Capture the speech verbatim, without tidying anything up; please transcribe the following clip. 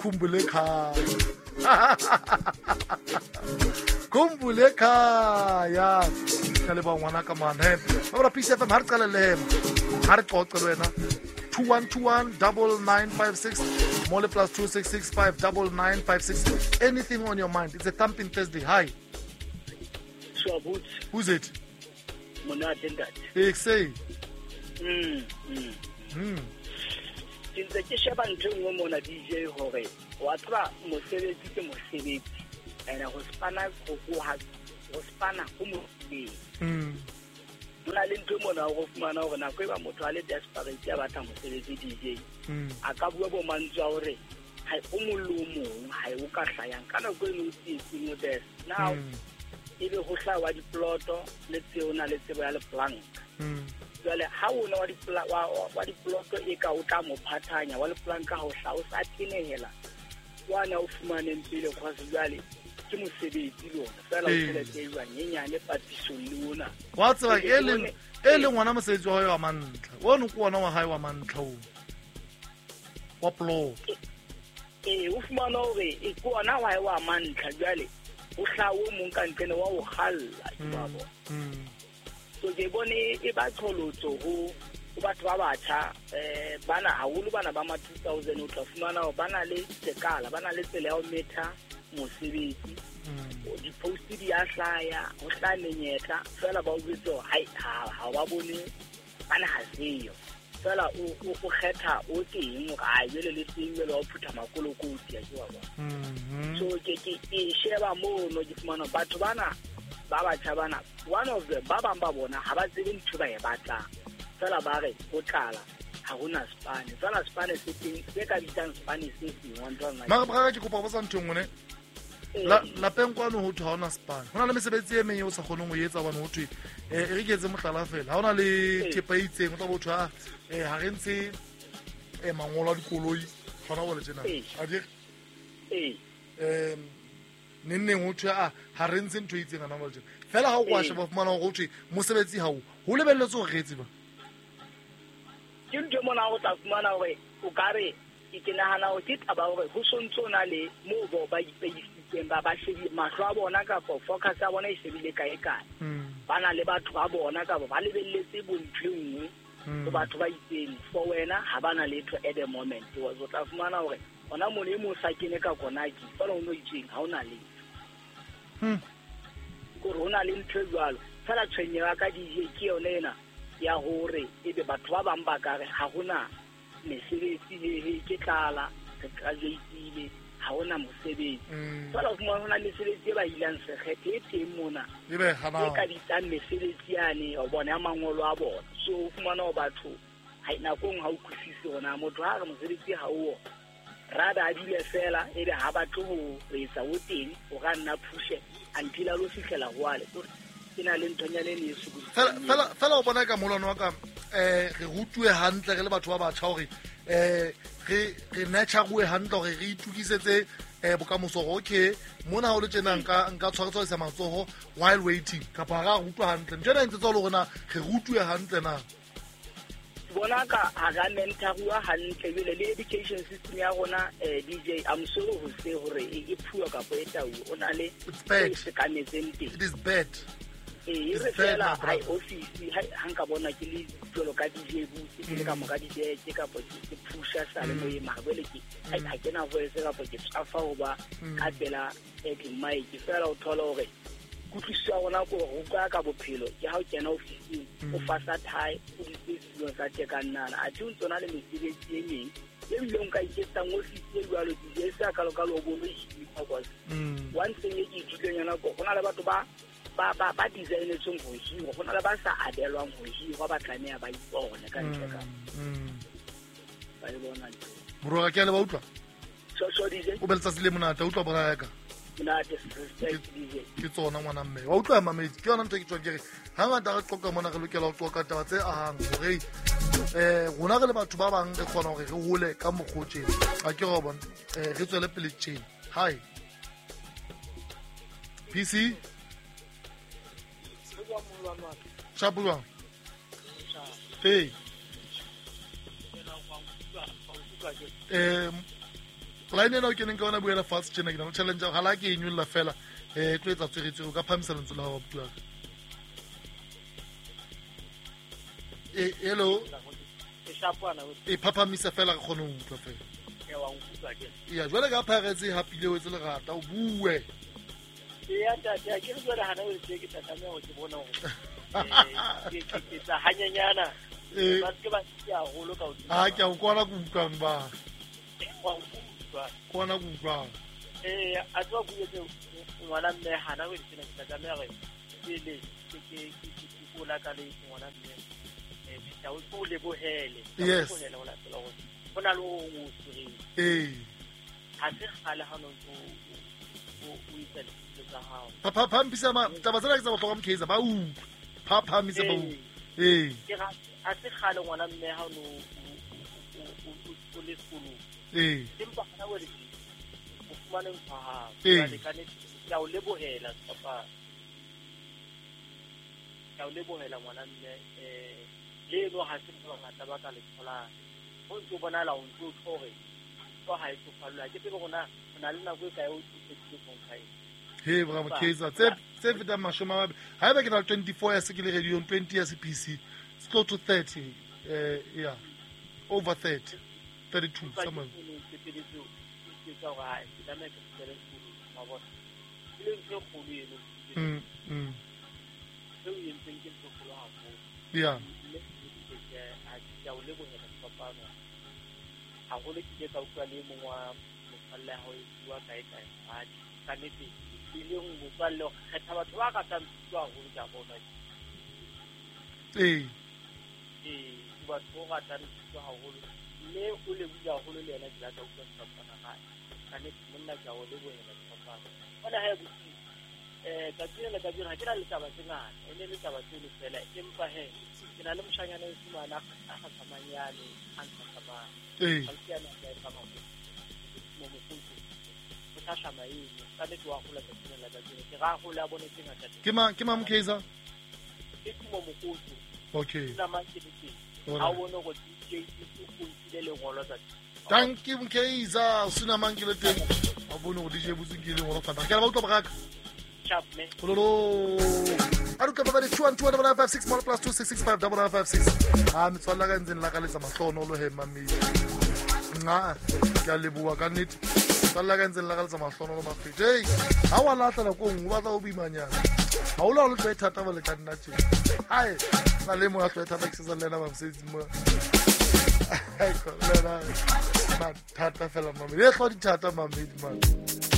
khumbule khaya khumbule khaya ka le ba ngwana ka mane ba ra Peace F M ha re qala le ha re qoqe le wena two one two one nine nine five six mole plus two six six five nine nine five six. Anything on your mind? It's a thumping Thursday. Hi. So good. Who's it? Mona Dendat. Hey, say. Hmm. Hmm. Hmm. Since the Shaban Jung Mona D J Hore, Watra Mosebeti ke Mosebeti, and I was Pana who has was Pana Umubi. Hmm. Mona Lintu Mona Hoffman over Nakuba Motale Desperate Yabata Mosebeti D J. Hmm. Akabuabo Manjaure. I umulumu, I uka sayan, kind of going to see this. Now, if you have what the plot, let's say, let's say, well, plank. Well, how will know what the plot, what the plot, Eka Utamo Patanya, while plank house, house at Tinehela. One of man and Bill was really Timusi, fellow Yanya, and Patricia Luna. What's like Ellen? Ellen, one of us is your man, one one of our man, what blow? Eh, ufumana hore e ko ona wa wa mantlha jwale o hlawo mo nkantene wa o khalla ibabo so ke bone e ba tholotso ho batho ba batjha eh bana haholo bana ba ma two thousand o tla fumana ho bana le sekala bana le tsela ya ho metha mosebetsi di post di a hlaya ho hlanenyetla fela ba ubetso hai ha ba bone bana ha seyo fela o o kgetha o teng ga ile le sengwe le o phutha makolokoti a tšwa ba so ke ke e sheba mo no di fumana batho bana ba ba tšhabana one of the ba bang ba bona ha ba tsebe ntho ba e batla fela ba re o tlala ha hona Spanish fela Spanish se teng se ka ditang Spanish se se one one ma ba ke kopa ba sa ntho ngone la la penkwano ho thwa hona Spanish hona le mesebetsi e meng o sa kgoneng go etsa bana ho thwe e re ke tse mohlala fela ha hona le thepa itseng o tla bo thwa eh ha re ntse e mangolo a dikoloi gona go le tsena a di eh em nenne ho thwa a ha re ntse ntho itseng ana mo le tsena fela ha o kwa sheba fumana go thwe mosebetsi ha o ho lebelletse go retsi ba ke ntho mona o tla fumana hore o kare ke nahana o ke taba hore ho sontsona le mo bo ba ipeisitseng ba ba shebi mahlo a bona ka focus a bona e shebile kae kae bana le batho ba bona ka ba lebelletse bontlengwe go batho ba itseng for wena ha bana letho at the moment o zo tla fumana hore ona mo le mo sa kene ka konaki fela o no itseng ha ona le hm go rona le ntho jwalo fela tshwenyewa ka di je ke yone ena ya hore ebe batho ba bang ba kare ha hona mesebetsi he ke tlala ke graduate ha hona mosebetsi fela o fumana hona mesebetsi e ba ilang se kgethe e teng mona e be hana e ka ditang mesebetsi yane o bona mangolo a bona so o fumana o batho ha ina kong ha o khusise hona motho ha re mosebetsi ha o rada a dile fela e be ha batho ho etsa o teng o ga nna phushe until a lo fihlela hwale ina le ntonyane ne se fela fela o bona ka molano wa ka eh re rutwe hantle re le batho ba batjha hore eh re re nature hantle hore re itukisetse eh bokamoso okay mona ho le tjena nka nka tshwaretswa isa matsoho while waiting ka ba ra rutwa hantle njena ntse tsa le rona re rutwe hantle na bona ka ha ga mentorwa hantle bile le education system ya rona eh D J I'm sorry ho se hore e phua ka po etau o na le se ka metsente it is bad e re fela ai office hai hanka bona ke le jolo ka D J bu ke le ka mo ka D J ke ka po ke pusha sa le mo e mabele ke ai ha ke na voice ka po ke tsafa ho ba ka tela e ke mai ke fela o thola hore go tliswa gona go go ka ka bophelo ke ha o kena office o fasa thai o di selo sa te ka nana a tshun tsona le mesebetsi e meng e bile nka iketsa mo office e jwalo di sa ka lo ka lo bo lo shi ka kwa one thing e ke ditlenyana go gona le batho ba ba ba ba design tsong go hi go gona le ba sa adelwang go hi go ba tlanea ba ipone ka ntle ka ba le bona bro ka ke le ba utlwa so so D J o beltsa se le monata utlwa bora ka na disrespect D J ke tsona ngwana mme wa utlwa mamedi ke yona ntse ke tswa ke re ha ngata re tloka mona re lokela ho tloka taba tse ahang hore eh rona re le batho ba bang re kgona hore re hole ka mogotjeng a ke go bona eh re tswele pele tjeng hi P C Chapulwa eh line ena o keneng ka ona buela fast tjena ke na challenge ga la ke enyolla fela eh tlo etsa tswegetse o ka phamisa lentso la wa butua eh hello e shapwana e phaphamisa fela re khone ho utlwa fela e wa utlwa ke ya jwale ka pharetse hapile o etse le rata o bue ya tata ya ke jwale hana o se ke tata me o ke bona ho eh ke tsa hanyanyana eh ba ke ba ya holo ka o a ke o kwana ku utlwang ba wa utlwa kwana ku utlwang eh a tswa buetse ngwana mme hana o tsena ke tata me re ile ke ke ke bula ka le ngwana mme eh tsa o tsole bohele yes bohele ho la tsela ho bona lo o tsuri eh ha se khale ha no o o itse le tsa hao papa phampisa ma taba tsena ke tsa botlhokwa mkheza ba u phaphamise ba u eh ke ga a se khale ngwana mme ha no o le skolo eh dimpa kana wele o fumane mfa ha Eh. le kana ya o lebohela papa ya o lebohela ngwana mme eh le no ha se ba ngata ba ka le thola ho ntse bona la o ntse o tlhore to ha e tsofalla ke tsebe gona ona le nako e ka o tsetse go kai he bra mkheza tse tse feta mashoma ha eba ke na twenty-four ya se ke le radio twenty ya se P C it's close to thirty eh yeah over thirty thirty-two somewhere mm mm yeah ha go le ke ka utlwa le mongwe wa motswalle ha o bua kae kae ha ka nete ile go motswalle kgetha batho ba ka tantwa go ja bona eh eh batho ba ka tantwa ha go le o le bua go le yena ke la ka utlwa tsapana ha ka nete monna ja o le bo yena tsapana bona ha go eh ka tsela ka dira ke na le taba tsena ene le taba tsena fela empa he ke na le moshanyana e sumana a ga tsamanyane a ntse tsamaya eh Alkiana ya kama mo mo futhi utasha mayini kale twa khula ka tsena la tsena ke ga go la bone tsenga tsa ke ma ke ma mkheza ke mo mo futhi okay na makete ha o bone go D J ke go tsile le ngolo tsa thank you mkheza suna mangile teng a bone go D J butsingile ngolo fanta ke la ba utlo braka chap me Lolo. Aruka baba two one two nine five six plus two six six five double nine five six. Ah mtswala ka ntseng la ka letsa mahlono lo he mami. Nga ke leboa ka nnete. Mtswala ka ntseng la ka letsa mahlono lo mafete. Hey, ha wa latla la kong ba tla o bimanyana. Ha o la lo tla thata ba le ka nna tse. Hai, na le mo a tla thata ke se lena ba msetsi mo. Hai ko lena. Ma thata fela mami. Le tlhodi thata mami man.